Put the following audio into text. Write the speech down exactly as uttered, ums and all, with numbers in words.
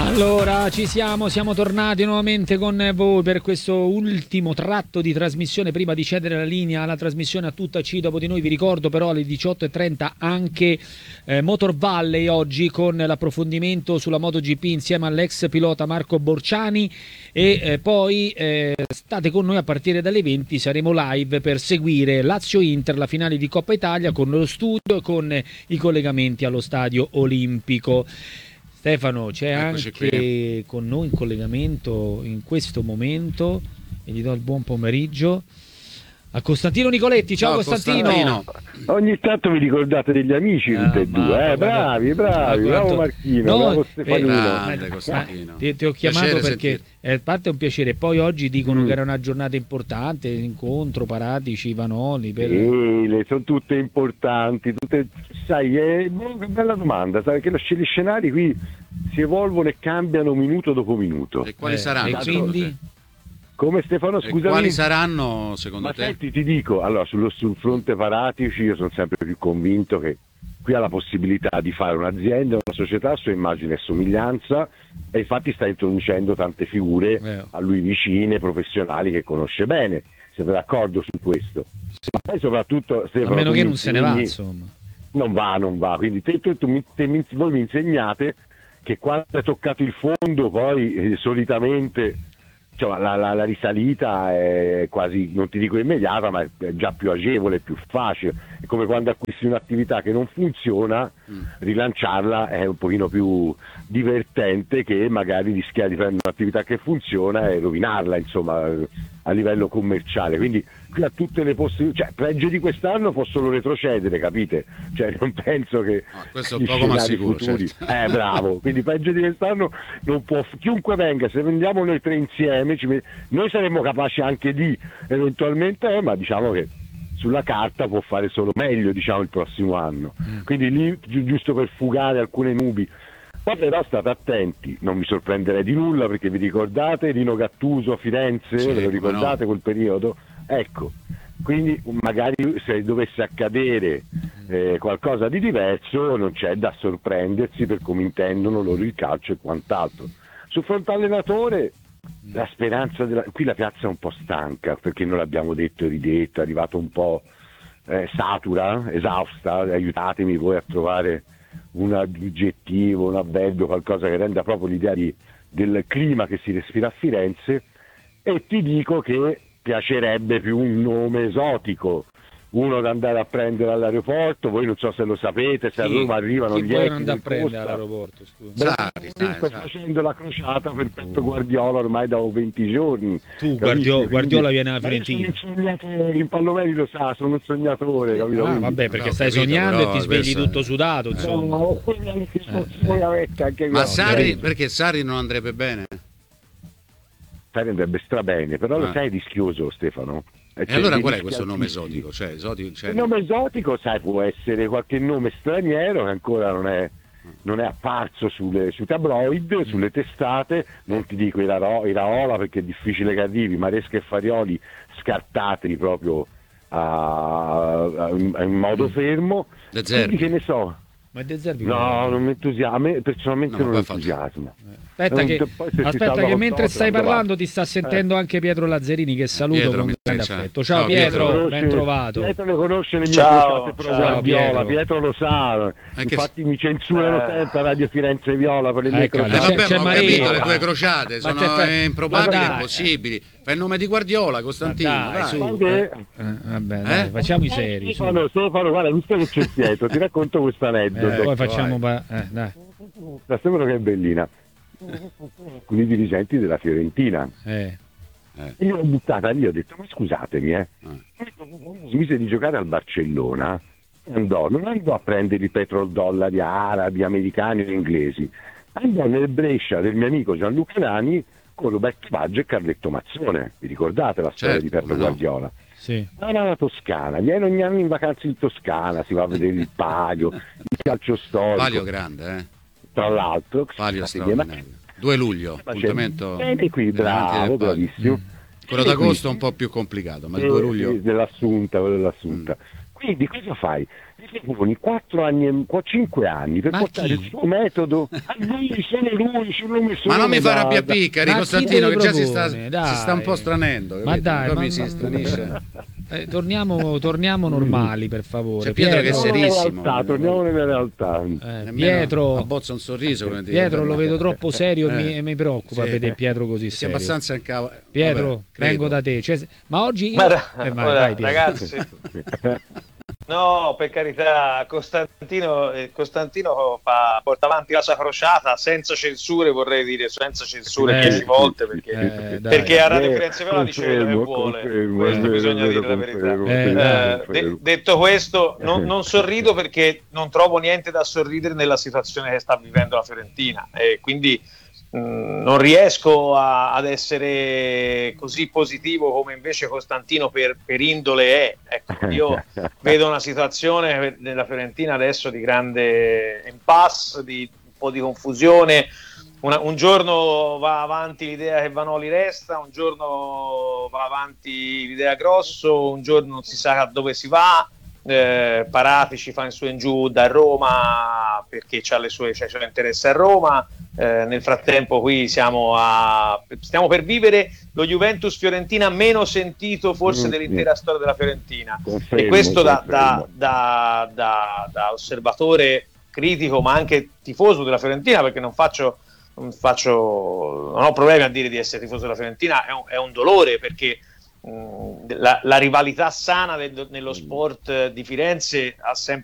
Allora, ci siamo, siamo tornati nuovamente con voi per questo ultimo tratto di trasmissione. Prima di cedere la linea alla trasmissione a tutta C dopo di noi, vi ricordo però alle diciotto e trenta anche eh, Motor Valley oggi con l'approfondimento sulla MotoGP insieme all'ex pilota Marco Borciani e eh, poi eh, state con noi a partire dalle venti, saremo live per seguire Lazio-Inter, la finale di Coppa Italia con lo studio e con eh, i collegamenti allo Stadio Olimpico. Stefano, c'è Eccoci anche qui con noi in collegamento in questo momento e gli do il buon pomeriggio a Costantino Nicoletti. Ciao, Ciao Costantino. Costantino. Ogni tanto vi ricordate degli amici tutti e due, eh? bravi, bravi, bravo Marchino, no, bravo Stefanino. Grande, Costantino. Ti, ti ho chiamato piacere perché eh, a parte è un piacere, poi oggi dicono mm. che era una giornata importante, l'incontro Paratici, Vanoli. Per... Sì, le sono tutte importanti, tutte, sai, è una bella domanda, sai che gli scenari qui si evolvono e cambiano minuto dopo minuto. E quali eh, saranno? E quindi... Come Stefano, scusami. E quali saranno secondo Ma te? Senti, ti dico, allora sullo, sul fronte Paratici io sono sempre più convinto che qui ha la possibilità di fare un'azienda, una società a sua immagine e somiglianza e infatti sta introducendo tante figure eh. a lui vicine, professionali che conosce bene. Siete d'accordo su questo? Ma poi soprattutto Stefano, a meno che non insegni, se ne va, insomma. Non va, non va. Quindi te, te, tu, te, voi mi insegnate che quando è toccato il fondo poi eh, solitamente... Cioè, la, la, la risalita è quasi, non ti dico immediata, ma è già più agevole, più facile. È come quando acquisti un'attività che non funziona, mm. rilanciarla è un pochino più divertente che magari rischiare di prendere un'attività che funziona e rovinarla, insomma, a livello commerciale. Quindi qui ha tutte le possibilità, cioè peggio di quest'anno possono retrocedere, capite? Cioè non penso che no, questo è poco ma sicuro, futuri... certo. Eh bravo, quindi peggio di quest'anno non può, chiunque venga, se vendiamo noi tre insieme ci... noi saremmo capaci anche di eventualmente, eh, ma diciamo che sulla carta può fare solo meglio, diciamo, il prossimo anno. Mm. Quindi lì gi- giusto per fugare alcune nubi. Poi però state attenti, non mi sorprenderei di nulla perché vi ricordate Rino Gattuso a Firenze, sì, ve lo ricordate no. quel periodo? Ecco, quindi magari se dovesse accadere eh, qualcosa di diverso non c'è da sorprendersi per come intendono loro il calcio e quant'altro. Sul fronte allenatore la speranza della... qui la piazza è un po' stanca perché non l'abbiamo detto e ridetto, è arrivato un po' eh, satura, esausta, aiutatemi voi a trovare un aggettivo, un avverbio, qualcosa che renda proprio l'idea di, del clima che si respira a Firenze, e ti dico che piacerebbe più un nome esotico, uno da andare a prendere all'aeroporto. Voi non so se lo sapete, se a Roma arrivano gli echi andare a prendere all'aeroporto, scusa. Sarri, sta Sarri. facendo la crociata per Pep Guardiola ormai da venti giorni. Tu Guardiola, Guardiola viene alla Fiorentina. In Pallomelli lo sa, sono un sognatore, capito? Ah, vabbè, perché no, stai capito, sognando però, e ti svegli questo... tutto sudato, insomma. No, eh. Ma Sarri, perché Sarri non andrebbe bene? Sarri andrebbe strabene, però ah. lo sai è rischioso, Stefano. E cioè, allora qual è questo nome esotico? Cioè, esotico cioè... Il nome esotico, sai, può essere qualche nome straniero che ancora non è, non è apparso sulle, sui tabloid, sulle testate. Non ti dico Iraola perché è difficile che arrivi, Maresca e Farioli scartateli proprio a, a, in modo fermo. De Zerbi. Quindi che ne so. Ma De Zerbi no, non mi entusiasma, a me personalmente no, non entusiasma. Aspetta che, aspetta che mentre stai parlando ti sta sentendo eh. anche Pietro Lazzarini, che saluto Pietro, con grande affetto. Ciao, ciao Pietro, Pietro, ben trovato. Pietro le conosce le mie ciao, pro ciao, Viola, Pietro lo sa. È Infatti che... mi censurano eh. sempre a Radio Firenze Viola per le mie ecco, crociate. Eh, vabbè, c'è, c'è capito, le tue crociate sono fa... improbabili e impossibili. Fai il nome di Guardiola, Costantino. Dai, dai. Su, eh. Eh, vabbè, dai, facciamo i seri. Stefano, Stefano, guarda, visto che c'è Pietro, ti racconto questo aneddoto. Poi facciamo dai. La sembra che è bellina. Con i dirigenti della Fiorentina eh. e io l'ho buttata lì, ho detto ma scusatemi eh. eh. smise di giocare al Barcellona e andò, non andò a prendere i petrodollari arabi, americani o inglesi, andò nel Brescia del mio amico Gianluca Nani con Roberto Baggio e Carletto Mazzone. Vi ricordate la storia certo, di Pep Guardiola? Sì. Era la Toscana, viene ogni anno in vacanza in Toscana, si va a vedere il Palio, il calcio storico. Palio grande, eh? Tra l'altro, due luglio, appuntamento bene qui, bravo, bravissimo. Mm. Quello d'agosto è un po' più complicato, ma il eh, due luglio dell'Assunta, quello dell'Assunta. Mm. quindi cosa fai? Ti proponi quattro anni, e- qua- cinque anni per Ma portare chi? il suo metodo a lui, solo lui, solo lui, solo Ma non mi da- fa rabbia da- piccari, Ma chi Costantino, te che le già si sta, propone? Dai. si sta un po' stranendo. Ma capito? dai, Come ma- si ma- stranisce. Eh, torniamo, torniamo normali, per favore. C'è Pietro che è Torniamo nella serissimo. realtà, torniamo nella realtà. Eh, Nemmeno Pietro, abbozza un sorriso. come dire. Pietro lo vedo troppo serio e Eh. mi, e mi preoccupa Sì. vedere Pietro così Sei serio. abbastanza incava- Pietro, vabbè, credo. vengo da te. Cioè, ma oggi io... Ma ra- Eh, vai, ora, vai, Pietro. ragazzi, no, per carità, Costantino, eh, Costantino fa, porta avanti la sua crociata senza censure, vorrei dire senza censure Eh, dieci volte, perché, eh, dai. perché a Radio Eh, Firenze Viola dice quello che confermo, vuole. confermo, Questo è vero, bisogna è dire vero, la verità. confermo, Eh, confermo, Eh, confermo. de- detto questo, non, non sorrido perché non trovo niente da sorridere nella situazione che sta vivendo la Fiorentina, e quindi mh, non riesco a- ad essere così positivo come invece Costantino per, per indole è. Ecco, io vedo una situazione nella Fiorentina adesso di grande impasse, di un po' di confusione. Una- un giorno va avanti l'idea che Vanoli resta, un giorno va avanti l'idea Grosso, un giorno non si sa dove si va. eh, Parati ci fa in su e in giù da Roma perché c'ha le sue, c'ha i suoi interessi a Roma. Eh, nel frattempo qui siamo, a, stiamo per vivere lo Juventus Fiorentina meno sentito forse Mm, dell'intera storia della Fiorentina. Confermo, E questo da, da, confermo. da, da, da osservatore critico ma anche tifoso della Fiorentina, perché non faccio, non faccio non ho problemi a dire di essere tifoso della Fiorentina, è un, è un dolore perché mh, la, la rivalità sana del- nello sport di Firenze ha sempre